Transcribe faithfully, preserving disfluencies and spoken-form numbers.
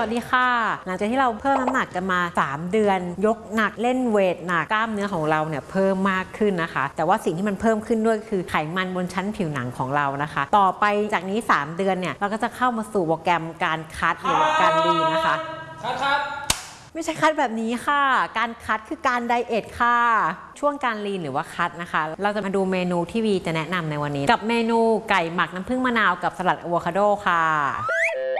วัสดีค่ะหลังจากที่เราเพิ่มน้ำหนักกันมาสามเดือนยกหนักเล่นเวทหนักกล้ามเนื้อของเราเนี่ยเพิ่มมากขึ้นนะคะแต่ว่าสิ่งที่มันเพิ่มขึ้นด้วยคือไขมันบนชั้นผิวหนังของเรานะคะต่อไปจากนี้สามเดือนเนี่ยเราก็จะเข้ามาสู่โปรแกรมการคัดหรือการลีนนะคะคัดครับไม่ใช่คัดแบบนี้ค่ะการคัดคือการไดเอทค่ะช่วงการลีนหรือว่าคัดนะคะเราจะมาดูเมนูที่วีจะแนะนำในวันนี้กับเมนูไก่หมักน้ำผึ้งมะนาวกับสลัดอะโวคาโดค่ะ